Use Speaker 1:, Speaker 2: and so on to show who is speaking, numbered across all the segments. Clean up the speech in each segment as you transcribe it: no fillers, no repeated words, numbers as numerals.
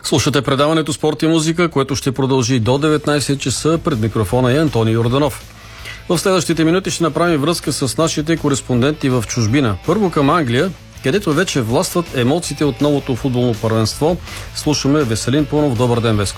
Speaker 1: Слушате предаването Спорт и музика, което ще продължи до 19 часа. Пред микрофона е Антони Йорданов. В следващите минути ще направим връзка с нашите кореспонденти в чужбина. Първо към Англия, където вече властват емоциите от новото футболно първенство. Слушаме Веселин Пунов. Добър ден, Веско.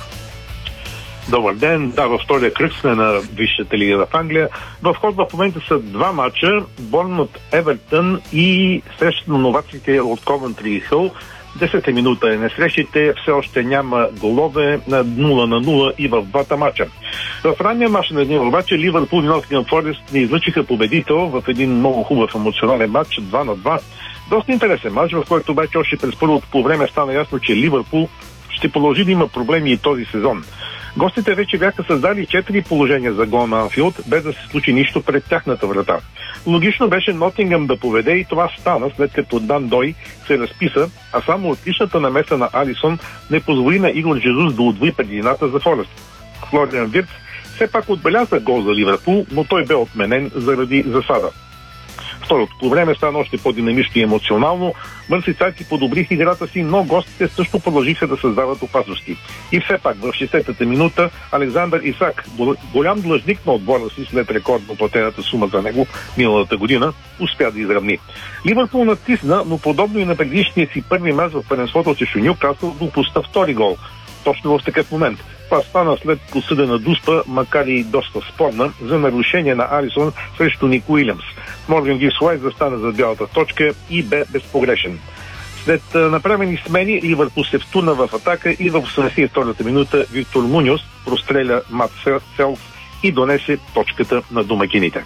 Speaker 2: Добър ден. Да, във втория кръг сме на Висшата лига в Англия. В ход в момента са два мача. Борнмут Евертън и срещата на новаците от Ковентри и Хъл. 10-та минута е на срещите, все още няма голове, на 0-0 и в двата мача. В ранния мач на дни обаче Ливърпул и Нотингъм Форест не излъчиха победител в един много хубав емоционален матч 2-2. Доста интересен матч, в който обаче още през първото по време стана ясно, че Ливърпул ще продължи да има проблеми и този сезон. Гостите вече бяха създали 4 положения за гол на Анфилд, без да се случи нищо пред тяхната врата. Логично беше Нотингъм да поведе и това стана, след като Дан Дой се разписа, а само отличната намеса на Алисон не позволи на Игор Джезус да удвои предината за Форест. Флориан Виртс все пак отбеляза гол за Ливърпул, но той бе отменен заради засада. Второто по време стана още по-динамично и емоционално. Мърсисайци подобриха играта си, но гостите също продължиха да създават опасности. И все пак в 60-та минута Александър Исак, голям длъжник на отбора си след рекордно платената сума за него миналата година, успя да изравни. Ливърпул натисна, но подобно и на предишния си първи мач в първенството срещу Нюкасъл допуска втори гол. Точно в такъв момент. Това стана след осъдена дуспа, макар и доста спорна, за нарушение на Алисон срещу Ник Уилямс. Морган Гибс-Уайт застана за бялата точка и бе безпогрешен. След направени смени Ливърпул се втурна в атака и в 82-та минута Виктор Муньос простреля Мат Селс и донесе точката на домакините.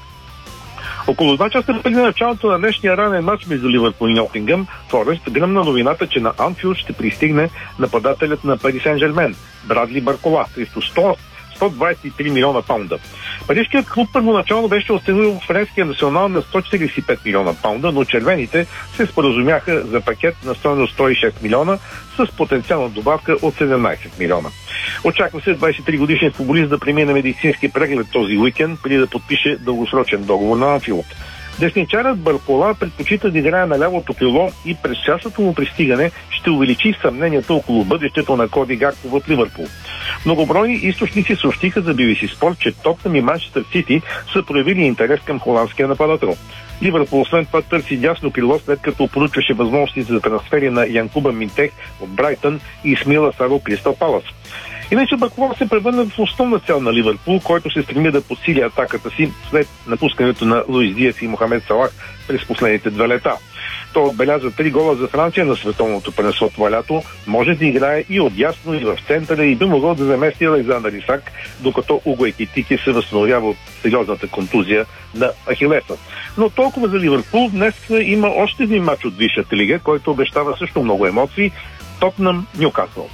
Speaker 2: Около 2 часа преди началото на днешния ранен мач между Ливърпул и Нотингъм Форест гръмна новината, че на Анфилд ще пристигне нападателят на Пари Сен-Жермен Брадли Баркола срещу 123 милиона паунда. Парижкият клуб първоначално беше оценил френския национал на 145 милиона паунда, но червените се споразумяха за пакет на стойност 106 милиона с потенциална добавка от 17 милиона. Очаква се 23-годишният футболист да премине медицински преглед този уикенд, преди да подпише дългосрочен договор на Анфилд. Десничарът Баркола предпочита да играе на лявото крило и през частото му пристигане ще увеличи съмненията около бъдещето на Коди Гакпо в Ливърпул. Многобройни източници съобщиха за BBC Sport, че Тотнъм и Манчестър Сити са проявили интерес към холандския нападател. Ливърпул освен това търси дясно крило, след като поручваше възможности за трансфери на Янкуба Минтех от Брайтън и Смила Саро Кристал Палас. Иначе Баркола се превърна в основна цел на Ливърпул, който се стреми да подсили атаката си след напускането на Луис Диас и Мохамед Салах през последните 2 лета. Той отбеляза 3 гола за Франция на световното първенство това лято, може да играе и отдясно, и в центъра и би могъл да замести Александър Исак, докато Уго Екитики се възстановява от сериозната контузия на Ахилеса. Но толкова за Ливърпул. Днес има още един мач от Висшата лига, който обещава също много емоции. Тотнъм Нюкасъл.